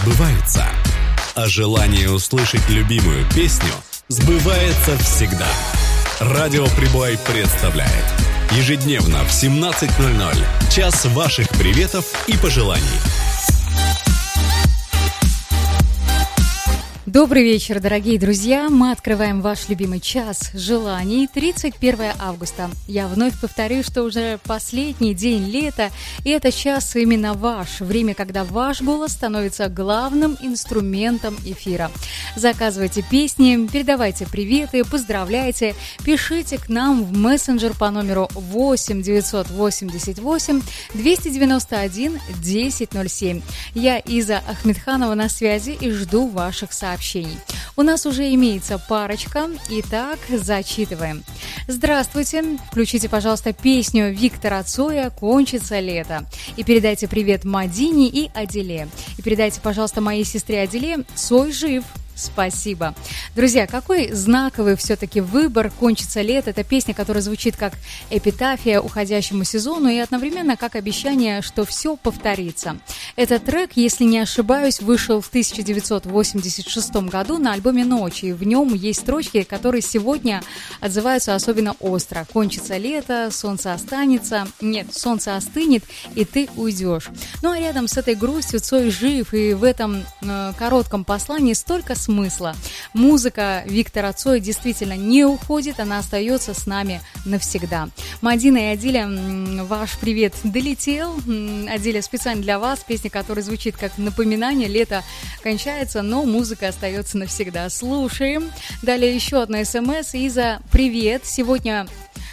сбываются. А желание услышать любимую песню сбывается всегда. Радио Прибой представляет ежедневно в 17:00 час ваших приветов и пожеланий. Добрый вечер, дорогие друзья! Мы открываем ваш любимый час желаний. 31 августа. Я вновь повторю, что уже последний день лета, и это час именно ваш. Время, когда ваш голос становится главным инструментом эфира. Заказывайте песни, передавайте приветы, поздравляйте, пишите к нам в мессенджер по номеру 8 988 291 1007. Я Иза Ахмедханова на связи и жду ваших сообщений. У нас уже имеется парочка. Итак, зачитываем. Здравствуйте. Включите, пожалуйста, песню Виктора Цоя «Кончится лето». И передайте привет Мадине и Аделе. И передайте, пожалуйста, моей сестре Аделе «Цой жив». Спасибо. Друзья, какой знаковый все-таки выбор «Кончится лето». Это песня, которая звучит как эпитафия уходящему сезону и одновременно как обещание, что все повторится. Этот трек, если не ошибаюсь, вышел в 1986 году на альбоме «Ночи». И в нем есть строчки, которые сегодня отзываются особенно остро. «Кончится лето, солнце останется». Нет, солнце остынет, и ты уйдешь. Ну а рядом с этой грустью Цой жив, и в этом коротком послании столько смысла. Музыка Виктора Цоя действительно не уходит, она остается с нами навсегда. Мадина и Аделя, ваш привет долетел. Аделя, специально для вас песня, которая звучит как напоминание. Лето кончается, но музыка остается навсегда. Слушаем. Далее еще одна смс. Иза, привет. Сегодня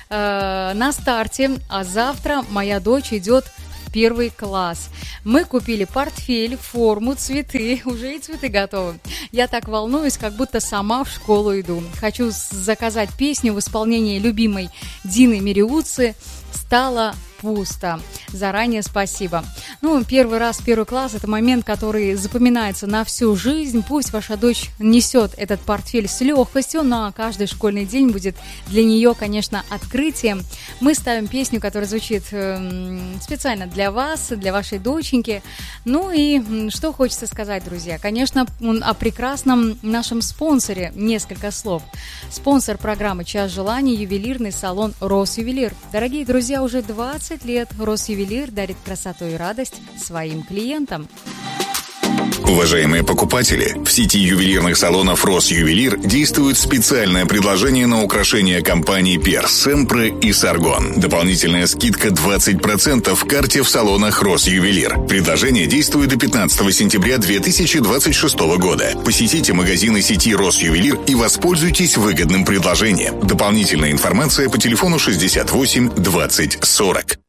на старте, а завтра моя дочь идет в 1 класс. Мы купили портфель, форму, цветы. Уже и цветы готовы. Я так волнуюсь, как будто сама в школу иду. Хочу заказать песню в исполнении любимой Дины Мириуцы «Стало пусто». Заранее спасибо. Ну, 1 класс – это момент, который запоминается на всю жизнь. Пусть ваша дочь несет этот портфель с легкостью, но каждый школьный день будет для нее, конечно, открытием. Мы ставим песню, которая звучит специально для вас, для вашей доченьки. Ну и что хочется сказать, друзья? Конечно, о прекрасном нашем спонсоре несколько слов. Спонсор программы «Час желаний» – ювелирный салон «Росювелир». Дорогие друзья, уже 20 лет Росювелир дарит красоту и радость своим клиентам. Уважаемые покупатели, в сети ювелирных салонов «Росювелир» действует специальное предложение на украшения компаний «Перс», «Семпре» и «Саргон». Дополнительная скидка 20% в карте в салонах «Росювелир». Предложение действует до 15 сентября 2026 года. Посетите магазины сети «Росювелир» и воспользуйтесь выгодным предложением. Дополнительная информация по телефону 68 20 40.